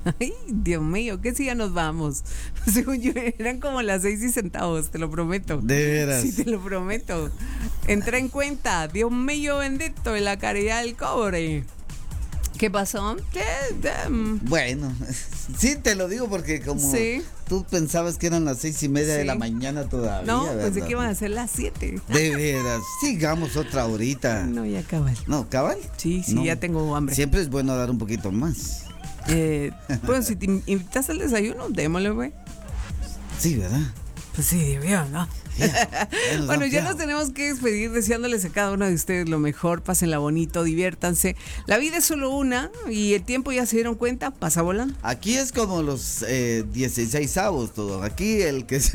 Ay, Dios mío, que si ya nos vamos. Según yo, eran como las 6 y centavos, te lo prometo. De veras. Sí, te lo prometo. Entra en cuenta, Dios mío bendito, de la caridad del cobre. ¿Qué pasó? Bueno, sí te lo digo porque como Sí. tú pensabas que eran las 6:30 de Sí. la mañana todavía, No, pensé ¿verdad? que iban a ser las 7. De veras, sigamos otra horita. No, ya cabal. No, cabal. Sí, No. ya tengo hambre. Siempre es bueno dar un poquito más. Pues si te invitas al desayuno, démosle, güey. Sí, ¿verdad? Pues sí, bien, ¿no? Ya nos Bueno, han ya fiado. nos tenemos que despedir deseándoles a cada uno de ustedes lo mejor, pásenla bonito, diviértanse. La vida es solo una y el tiempo, ya se dieron cuenta, pasa volando. Aquí es como los 16avos todo. Aquí el que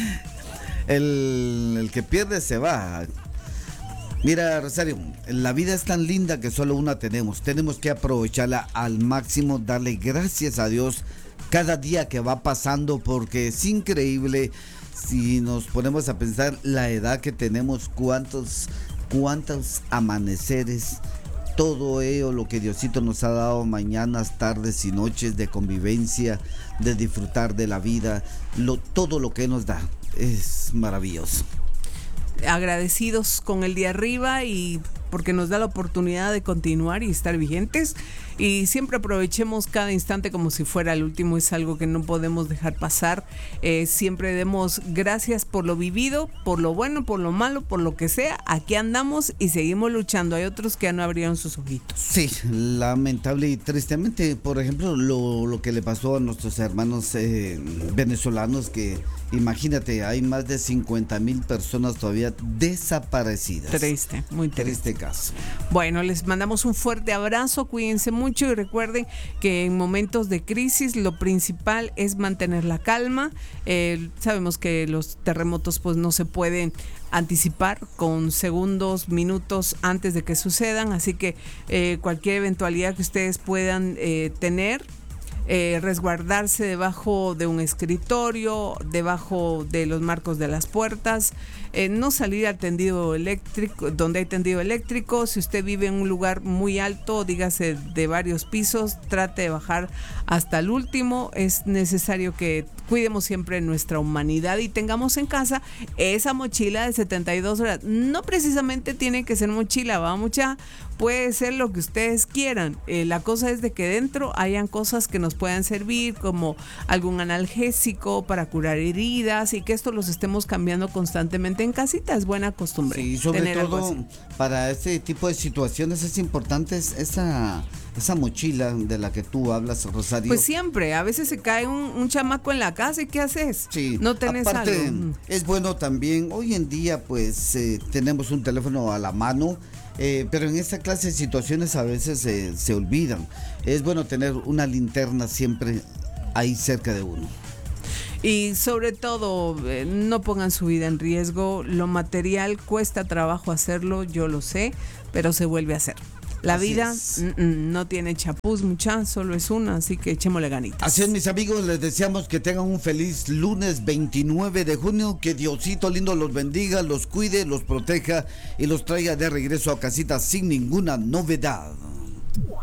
el que pierde se va. Mira, Rosario, la vida es tan linda que solo una tenemos. Tenemos que aprovecharla al máximo, darle gracias a Dios cada día que va pasando, porque es increíble si nos ponemos a pensar la edad que tenemos, cuántos amaneceres, todo ello, lo que Diosito nos ha dado, mañanas, tardes y noches de convivencia, de disfrutar de la vida, todo lo que nos da es maravilloso. Agradecidos con el día arriba y porque nos da la oportunidad de continuar y estar vigentes, y siempre aprovechemos cada instante como si fuera el último. Es algo que no podemos dejar pasar. Siempre demos gracias por lo vivido, por lo bueno, por lo malo, por lo que sea. Aquí andamos y seguimos luchando. Hay otros que ya no abrieron sus ojitos. Sí, lamentable y tristemente, por ejemplo, lo que le pasó a nuestros hermanos venezolanos, que imagínate, hay más de 50,000 personas todavía desaparecidas. Triste, muy triste. Caso. Bueno, les mandamos un fuerte abrazo, cuídense mucho y recuerden que en momentos de crisis lo principal es mantener la calma. Sabemos que los terremotos pues no se pueden anticipar con segundos, minutos antes de que sucedan, así que cualquier eventualidad que ustedes puedan tener, resguardarse debajo de un escritorio, debajo de los marcos de las puertas, no salir al tendido eléctrico, donde hay tendido eléctrico. Si usted vive en un lugar muy alto, dígase de varios pisos, trate de bajar hasta el último. Es necesario que cuidemos siempre nuestra humanidad y tengamos en casa esa mochila de 72 horas. No precisamente tiene que ser mochila, va mucha, puede ser lo que ustedes quieran. La cosa es de que dentro hayan cosas que nos puedan servir, como algún analgésico para curar heridas, y que esto los estemos cambiando constantemente en casita. Es buena costumbre. Sí, sobre tener algo todo así. para este tipo de situaciones es importante esa mochila de la que tú hablas, Rosario. Pues siempre, a veces se cae un chamaco en la casa y ¿qué haces? Sí, no tenés aparte, algo. es bueno también, hoy en día pues tenemos un teléfono a la mano, pero en esta clase de situaciones a veces se olvidan. Es bueno tener una linterna siempre ahí cerca de uno. Y sobre todo, no pongan su vida en riesgo. Lo material cuesta trabajo hacerlo, yo lo sé, pero se vuelve a hacer. La Así vida es. no tiene chapuz, mucha, solo es una, así que echémosle ganitas. Así es, mis amigos, les deseamos que tengan un feliz lunes 29 de junio, que Diosito lindo los bendiga, los cuide, los proteja y los traiga de regreso a casita sin ninguna novedad.